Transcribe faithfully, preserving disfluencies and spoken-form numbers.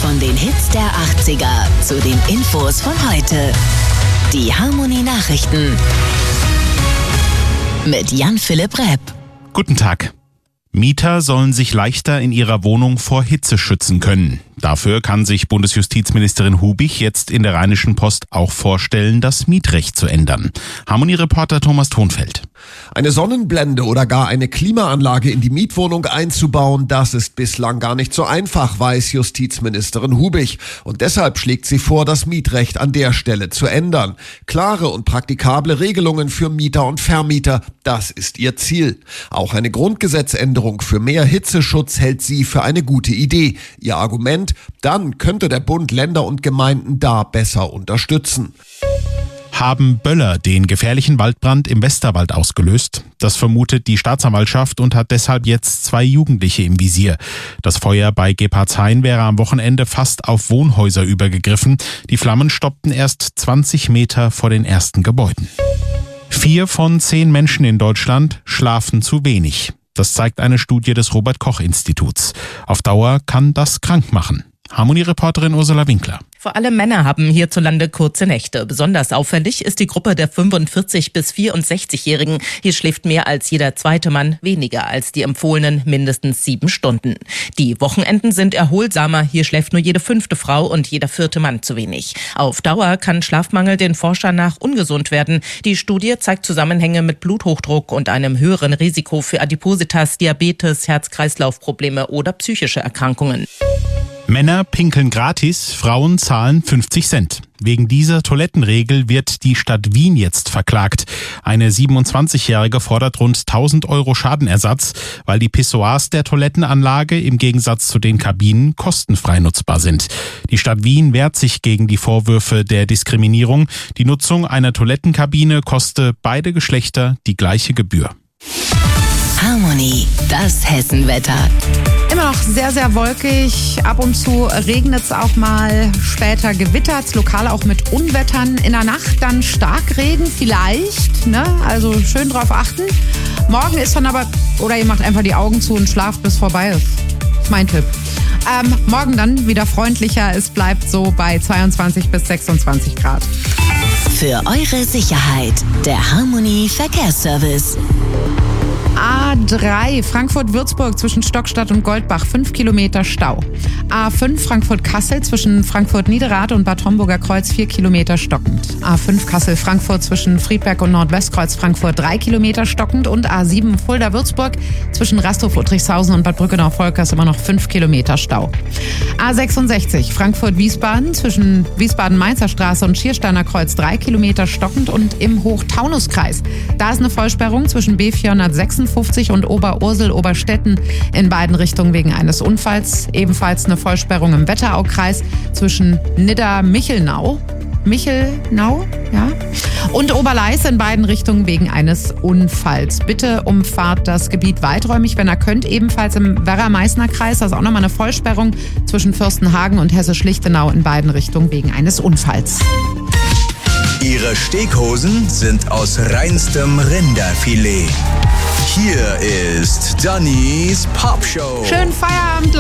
Von den Hits der achtziger zu den Infos von heute. Die Harmony Nachrichten mit Jan-Philipp Repp. Guten Tag. Mieter sollen sich leichter in ihrer Wohnung vor Hitze schützen können. Dafür kann sich Bundesjustizministerin Hubich jetzt in der Rheinischen Post auch vorstellen, das Mietrecht zu ändern. Harmony-Reporter Thomas Thonfeld. Eine Sonnenblende oder gar eine Klimaanlage in die Mietwohnung einzubauen, das ist bislang gar nicht so einfach, weiß Justizministerin Hubich. Und deshalb schlägt sie vor, das Mietrecht an der Stelle zu ändern. Klare und praktikable Regelungen für Mieter und Vermieter, das ist ihr Ziel. Auch eine Grundgesetzänderung für mehr Hitzeschutz hält sie für eine gute Idee. Ihr Argument: Dann könnte der Bund Länder und Gemeinden da besser unterstützen. Haben Böller den gefährlichen Waldbrand im Westerwald ausgelöst? Das vermutet die Staatsanwaltschaft und hat deshalb jetzt zwei Jugendliche im Visier. Das Feuer bei Gebhardshain wäre am Wochenende fast auf Wohnhäuser übergegriffen. Die Flammen stoppten erst zwanzig Meter vor den ersten Gebäuden. Vier von zehn Menschen in Deutschland schlafen zu wenig. Das zeigt eine Studie des Robert-Koch-Instituts. Auf Dauer kann das krank machen. Harmony-Reporterin Ursula Winkler. Vor allem Männer haben hierzulande kurze Nächte. Besonders auffällig ist die Gruppe der fünfundvierzig- bis vierundsechzigjährigen. Hier schläft mehr als jeder zweite Mann weniger als die empfohlenen mindestens sieben Stunden. Die Wochenenden sind erholsamer. Hier schläft nur jede fünfte Frau und jeder vierte Mann zu wenig. Auf Dauer kann Schlafmangel den Forschern nach ungesund werden. Die Studie zeigt Zusammenhänge mit Bluthochdruck und einem höheren Risiko für Adipositas, Diabetes, Herz-Kreislauf-Probleme oder psychische Erkrankungen. Männer pinkeln gratis, Frauen zahlen fünfzig Cent. Wegen dieser Toilettenregel wird die Stadt Wien jetzt verklagt. Eine siebenundzwanzigjährige fordert rund tausend Euro Schadenersatz, weil die Pissoirs der Toilettenanlage im Gegensatz zu den Kabinen kostenfrei nutzbar sind. Die Stadt Wien wehrt sich gegen die Vorwürfe der Diskriminierung. Die Nutzung einer Toilettenkabine koste beide Geschlechter die gleiche Gebühr. Harmony, das Hessenwetter. Immer noch sehr, sehr wolkig. Ab und zu regnet es auch mal. Später gewittert es, lokal auch mit Unwettern. In der Nacht dann Starkregen vielleicht. Ne? Also schön drauf achten. Morgen ist dann aber, oder ihr macht einfach die Augen zu und schlaft, bis vorbei ist. Das ist mein Tipp. Ähm, morgen dann wieder freundlicher. Es bleibt so bei zweiundzwanzig bis sechsundzwanzig Grad. Für eure Sicherheit, der Harmony Verkehrsservice. A drei Frankfurt-Würzburg zwischen Stockstadt und Goldbach, fünf Kilometer Stau. A fünf Frankfurt-Kassel zwischen Frankfurt-Niederrad und Bad Homburger Kreuz, vier Kilometer stockend. A fünf Kassel-Frankfurt zwischen Friedberg und Nordwestkreuz Frankfurt, drei Kilometer stockend. Und A sieben Fulda-Würzburg zwischen Rastow-Friedrichshausen und Bad Brückenau-Volkers immer noch fünf Kilometer Stau. A sechsundsechzig Frankfurt-Wiesbaden zwischen Wiesbaden-Mainzer Straße und Schiersteiner Kreuz, drei Kilometer stockend. Und im Hochtaunuskreis, da ist eine Vollsperrung zwischen B vierhundertsechsundfünfzig und Oberursel-Oberstetten in beiden Richtungen wegen eines Unfalls. Ebenfalls eine Vollsperrung im Wetteraukreis zwischen Nidda-Michelnau, Michelnau, ja, und Oberleis in beiden Richtungen wegen eines Unfalls. Bitte umfahrt das Gebiet weiträumig, wenn ihr könnt. Ebenfalls im Werra-Meißner-Kreis, also auch nochmal eine Vollsperrung zwischen Fürstenhagen und Hessisch-Lichtenau in beiden Richtungen wegen eines Unfalls. Ihre Steakhosen sind aus reinstem Rinderfilet. Hier ist Dannys Popshow. Schönen Feierabend, Leute.